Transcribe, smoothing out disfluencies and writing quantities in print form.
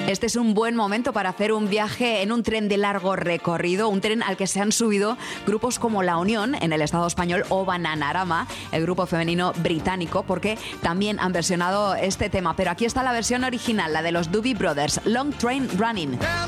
Este es un buen momento para hacer un viaje en un tren de largo recorrido, un tren al que se han subido grupos como La Unión en el Estado español o Bananarama, el grupo femenino británico, porque también han versionado este tema. Pero aquí está la versión original, la de los Doobie Brothers, Long Train Running.